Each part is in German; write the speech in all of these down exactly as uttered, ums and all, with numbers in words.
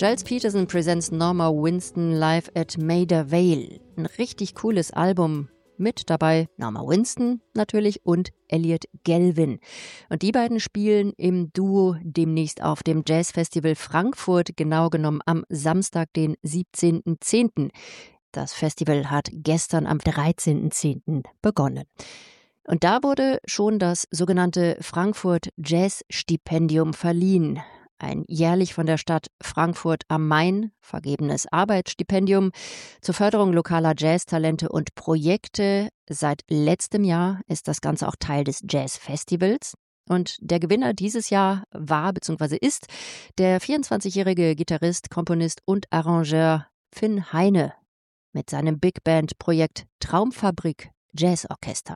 Giles Peterson presents Norma Winston live at Maida Vale. Ein richtig cooles Album. Mit dabei Norma Winston natürlich und Elliot Galvin. Und die beiden spielen im Duo demnächst auf dem Jazzfestival Frankfurt, genau genommen am Samstag, den siebzehnten zehnten Das Festival hat gestern am dreizehnten zehnten begonnen. Und da wurde schon das sogenannte Frankfurt Jazz Stipendium verliehen. Ein jährlich von der Stadt Frankfurt am Main vergebenes Arbeitsstipendium zur Förderung lokaler Jazztalente und Projekte. Seit letztem Jahr ist das Ganze auch Teil des Jazzfestivals. Und der Gewinner dieses Jahr war bzw. ist der vierundzwanzigjährige Gitarrist, Komponist und Arrangeur Finn Heine mit seinem Big Band-Projekt Traumfabrik Jazzorchester.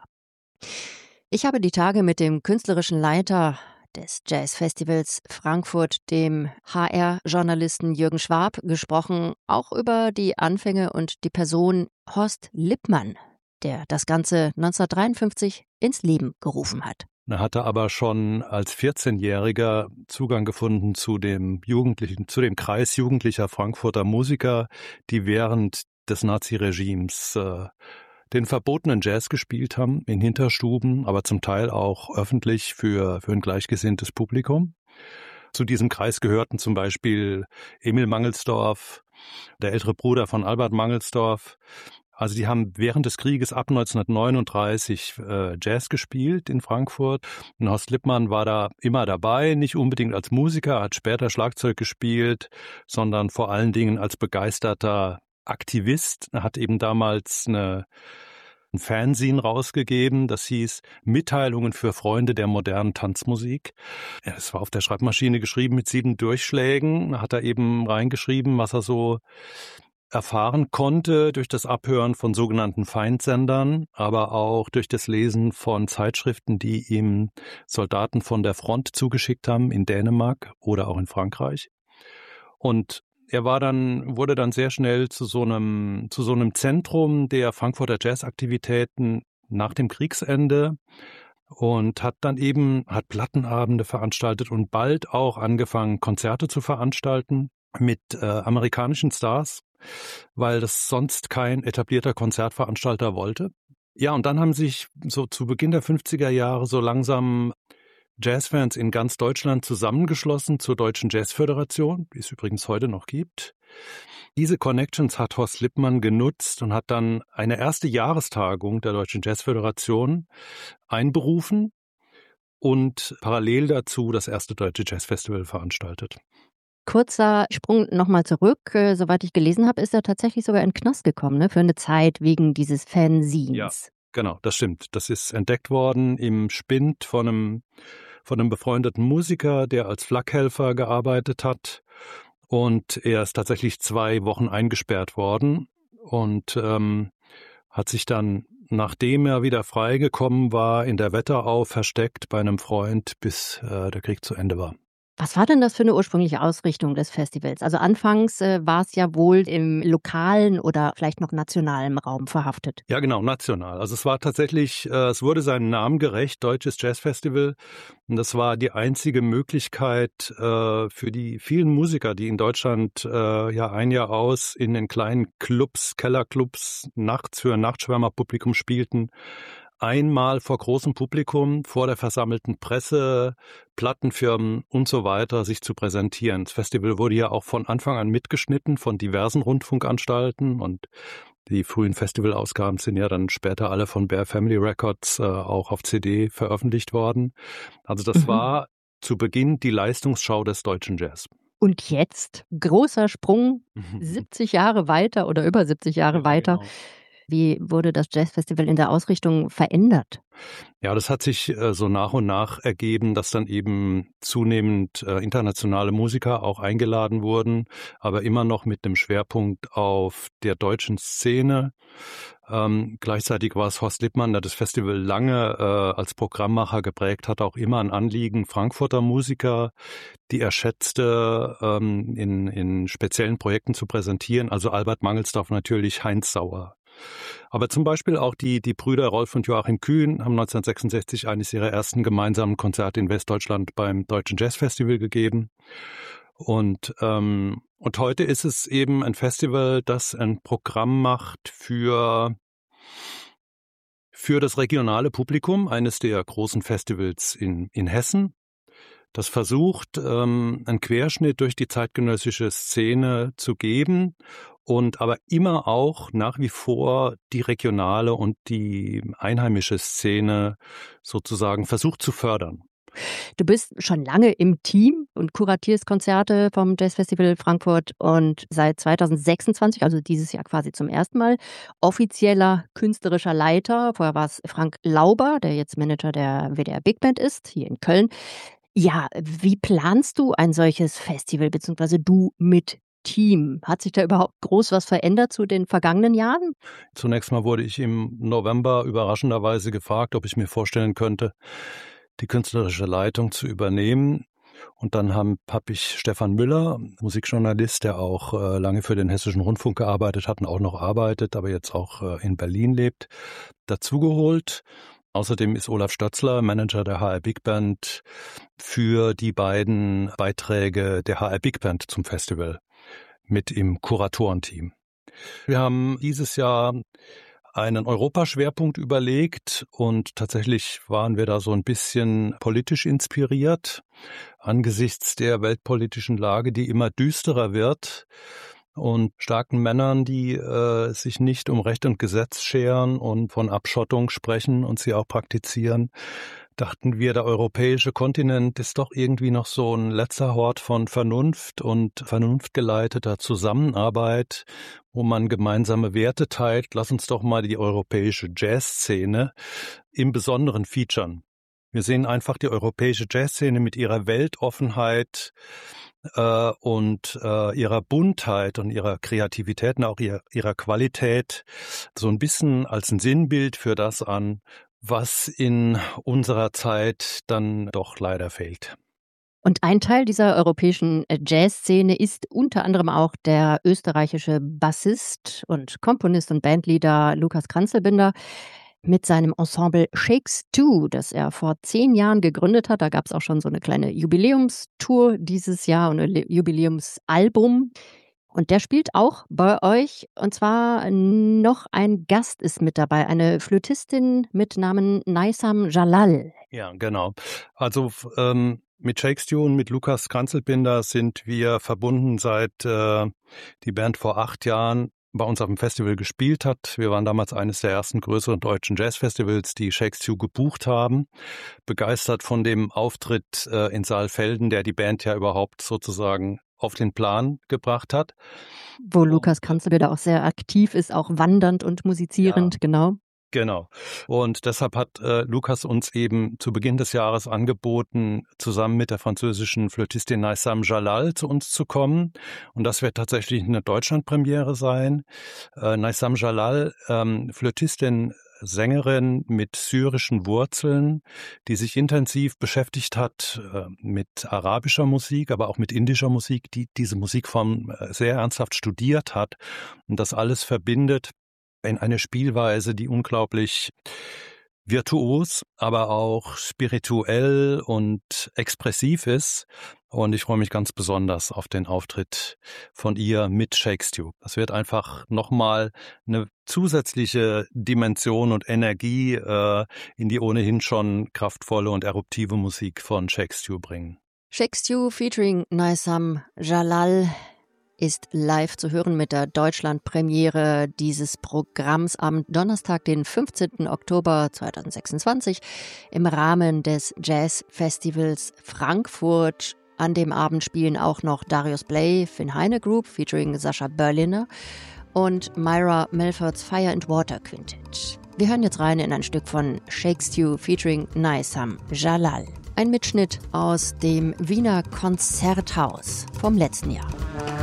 Ich habe die Tage mit dem künstlerischen Leiter des Jazzfestivals Frankfurt, dem H R-Journalisten Jürgen Schwab, gesprochen, auch über die Anfänge und die Person Horst Lippmann, der das Ganze neunzehnhundertdreiundfünfzig ins Leben gerufen hat. Er hatte aber schon als vierzehnjähriger Zugang gefunden zu dem Jugendlichen, zu dem Kreis jugendlicher Frankfurter Musiker, die während des Naziregimes äh, den verbotenen Jazz gespielt haben, in Hinterstuben, aber zum Teil auch öffentlich für, für ein gleichgesinntes Publikum. Zu diesem Kreis gehörten zum Beispiel Emil Mangelsdorff, der ältere Bruder von Albert Mangelsdorff. Also die haben während des Krieges ab neunzehnhundertneununddreißig äh, Jazz gespielt in Frankfurt. Und Horst Lippmann war da immer dabei, nicht unbedingt als Musiker, hat später Schlagzeug gespielt, sondern vor allen Dingen als begeisterter Aktivist. Er hat eben damals eine, ein Fanzine rausgegeben, das hieß Mitteilungen für Freunde der modernen Tanzmusik. Es war auf der Schreibmaschine geschrieben mit sieben Durchschlägen. Da hat er eben reingeschrieben, was er so erfahren konnte durch das Abhören von sogenannten Feindsendern, aber auch durch das Lesen von Zeitschriften, die ihm Soldaten von der Front zugeschickt haben in Dänemark oder auch in Frankreich. Und er war dann, wurde dann sehr schnell zu so einem, zu so einem Zentrum der Frankfurter Jazzaktivitäten nach dem Kriegsende und hat dann eben, hat Plattenabende veranstaltet und bald auch angefangen, Konzerte zu veranstalten mit äh, amerikanischen Stars, weil das sonst kein etablierter Konzertveranstalter wollte. Ja, und dann haben sich so zu Beginn der fünfziger Jahre so langsam Jazzfans in ganz Deutschland zusammengeschlossen zur Deutschen Jazzföderation, die es übrigens heute noch gibt. Diese Connections hat Horst Lippmann genutzt und hat dann eine erste Jahrestagung der Deutschen Jazzföderation einberufen und parallel dazu das erste Deutsche Jazzfestival veranstaltet. Kurzer Sprung nochmal zurück. Äh, soweit ich gelesen habe, ist er tatsächlich sogar in den Knast gekommen, ne, für eine Zeit wegen dieses Fanzines. Ja, genau, das stimmt. Das ist entdeckt worden im Spind von einem, von einem befreundeten Musiker, der als Flakhelfer gearbeitet hat. Und er ist tatsächlich zwei Wochen eingesperrt worden und ähm, hat sich dann, nachdem er wieder freigekommen war, in der Wetterau versteckt bei einem Freund, bis äh, der Krieg zu Ende war. Was war denn das für eine ursprüngliche Ausrichtung des Festivals? Also anfangs äh, war es ja wohl im lokalen oder vielleicht noch nationalen Raum verhaftet. Ja, genau, national. Also es war tatsächlich, äh, es wurde seinem Namen gerecht, Deutsches Jazzfestival. Und das war die einzige Möglichkeit äh, für die vielen Musiker, die in Deutschland äh, ja ein Jahr aus in den kleinen Clubs, Kellerclubs, nachts für ein Nachtschwärmerpublikum spielten, einmal vor großem Publikum, vor der versammelten Presse, Plattenfirmen und so weiter sich zu präsentieren. Das Festival wurde ja auch von Anfang an mitgeschnitten von diversen Rundfunkanstalten und die frühen Festivalausgaben sind ja dann später alle von Bear Family Records äh, auch auf C D veröffentlicht worden. Also das mhm. war zu Beginn die Leistungsschau des deutschen Jazz. Und jetzt, großer Sprung, siebzig Jahre weiter oder über siebzig Jahre ja, weiter. Genau. Wie wurde das Jazzfestival in der Ausrichtung verändert? Ja, das hat sich äh, so nach und nach ergeben, dass dann eben zunehmend äh, internationale Musiker auch eingeladen wurden, aber immer noch mit dem Schwerpunkt auf der deutschen Szene. Ähm, gleichzeitig war es Horst Lippmann, der das Festival lange äh, als Programmmacher geprägt hat, auch immer ein Anliegen, Frankfurter Musiker, die er schätzte, ähm, in, in speziellen Projekten zu präsentieren. Also Albert Mangelsdorff natürlich, Heinz Sauer. Aber zum Beispiel auch die, die Brüder Rolf und Joachim Kühn haben neunzehnhundertsechsundsechzig eines ihrer ersten gemeinsamen Konzerte in Westdeutschland beim Deutschen Jazzfestival gegeben. Und, ähm, und heute ist es eben ein Festival, das ein Programm macht für, für das regionale Publikum, eines der großen Festivals in, in Hessen. Das versucht, ähm, einen Querschnitt durch die zeitgenössische Szene zu geben und aber immer auch nach wie vor die regionale und die einheimische Szene sozusagen versucht zu fördern. Du bist schon lange im Team und kuratierst Konzerte vom Jazzfestival Frankfurt und seit zweitausendsechsundzwanzig, also dieses Jahr quasi zum ersten Mal, offizieller künstlerischer Leiter. Vorher war es Frank Lauber, der jetzt Manager der W D R Big Band ist, hier in Köln. Ja, wie planst du ein solches Festival, beziehungsweise du mit Team? Hat sich da überhaupt groß was verändert zu den vergangenen Jahren? Zunächst mal wurde ich im November überraschenderweise gefragt, ob ich mir vorstellen könnte, die künstlerische Leitung zu übernehmen. Und dann habe hab ich Stefan Müller, Musikjournalist, der auch äh, lange für den Hessischen Rundfunk gearbeitet hat und auch noch arbeitet, aber jetzt auch äh, in Berlin lebt, dazugeholt. Außerdem ist Olaf Stötzler, Manager der H R Big Band, für die beiden Beiträge der H R Big Band zum Festival mit im Kuratorenteam. Wir haben dieses Jahr einen Europaschwerpunkt überlegt und tatsächlich waren wir da so ein bisschen politisch inspiriert angesichts der weltpolitischen Lage, die immer düsterer wird und starken Männern, die äh, sich nicht um Recht und Gesetz scheren und von Abschottung sprechen und sie auch praktizieren. Dachten wir, der europäische Kontinent ist doch irgendwie noch so ein letzter Hort von Vernunft und vernunftgeleiteter Zusammenarbeit, wo man gemeinsame Werte teilt. Lass uns doch mal die europäische Jazzszene im Besonderen featuren. Wir sehen einfach die europäische Jazzszene mit ihrer Weltoffenheit äh, und äh, ihrer Buntheit und ihrer Kreativität und auch ihrer, ihrer Qualität so ein bisschen als ein Sinnbild für das an, was in unserer Zeit dann doch leider fehlt. Und ein Teil dieser europäischen Jazzszene ist unter anderem auch der österreichische Bassist und Komponist und Bandleader Lukas Kranzelbinder mit seinem Ensemble Shakes zwei, das er vor zehn Jahren gegründet hat. Da gab es auch schon so eine kleine Jubiläumstour dieses Jahr und ein Jubiläumsalbum. Und der spielt auch bei euch, und zwar noch ein Gast ist mit dabei, eine Flötistin mit Namen Naisam Jalal. Ja, genau. Also ähm, mit Shakes zwei und mit Lukas Kranzelbinder sind wir verbunden, seit äh, die Band vor acht Jahren bei uns auf dem Festival gespielt hat. Wir waren damals eines der ersten größeren deutschen Jazzfestivals, die Shakes zwei gebucht haben. Begeistert von dem Auftritt äh, in Saalfelden, der die Band ja überhaupt sozusagen auf den Plan gebracht hat. Wo Lukas Kranzelbinder auch sehr aktiv ist, auch wandernd und musizierend, ja. Genau. Genau. Und deshalb hat äh, Lukas uns eben zu Beginn des Jahres angeboten, zusammen mit der französischen Flötistin Naisam Jalal zu uns zu kommen. Und das wird tatsächlich eine Deutschlandpremiere sein. Äh, Naisam Jalal, ähm, Flötistin, Sängerin mit syrischen Wurzeln, die sich intensiv beschäftigt hat äh, mit arabischer Musik, aber auch mit indischer Musik, die diese Musikform äh, sehr ernsthaft studiert hat und das alles verbindet in eine Spielweise, die unglaublich virtuos, aber auch spirituell und expressiv ist. Und ich freue mich ganz besonders auf den Auftritt von ihr mit Shakes zwei. Das wird einfach nochmal eine zusätzliche Dimension und Energie äh, in die ohnehin schon kraftvolle und eruptive Musik von Shakes zwei bringen. Shakes zwei featuring Naisam Jalal ist live zu hören mit der Deutschlandpremiere dieses Programms am Donnerstag, den fünfzehnten Oktober zweitausendsechsundzwanzig im Rahmen des Jazzfestivals Frankfurt. An dem Abend spielen auch noch Darius Bley, Finn Heine Group featuring Sascha Berliner und Myra Melfords Fire and Water Quintet. Wir hören jetzt rein in ein Stück von Shakes zwei featuring Naisam Jalal. Ein Mitschnitt aus dem Wiener Konzerthaus vom letzten Jahr.